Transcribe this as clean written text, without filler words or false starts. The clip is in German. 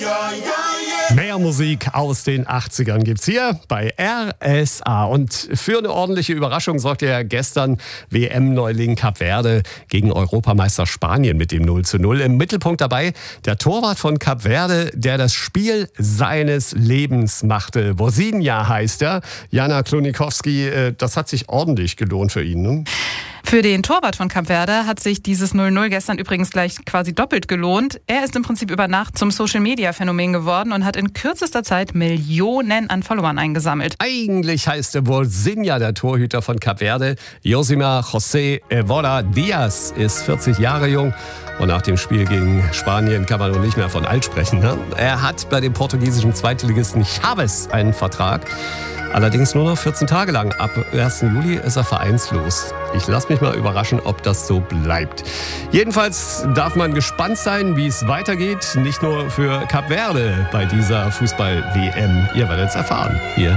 Mehr Musik aus den 80ern gibt's hier bei RSA. Und für eine ordentliche Überraschung sorgte ja gestern WM-Neuling Kap Verde gegen Europameister Spanien mit dem 0:0. Im Mittelpunkt dabei der Torwart von Kap Verde, der das Spiel seines Lebens machte. Vozinha heißt er. Jana Klonikowski, das hat sich ordentlich gelohnt für ihn, ne? Für den Torwart von Kap Verde hat sich dieses 0:0 gestern übrigens gleich quasi doppelt gelohnt. Er ist im Prinzip über Nacht zum Social-Media-Phänomen geworden und hat in kürzester Zeit Millionen an Followern eingesammelt. Eigentlich heißt er Vozinha, der Torhüter von Kap Verde. Josimar José Evora Diaz ist 40 Jahre jung. Und nach dem Spiel gegen Spanien kann man noch nicht mehr von alt sprechen, ne? Er hat bei dem portugiesischen Zweitligisten Chaves einen Vertrag. Allerdings nur noch 14 Tage lang. Ab 1. Juli ist er vereinslos. Ich lasse mich mal überraschen, ob das so bleibt. Jedenfalls darf man gespannt sein, wie es weitergeht. Nicht nur für Kap Verde bei dieser Fußball-WM. Ihr werdet es erfahren. Hier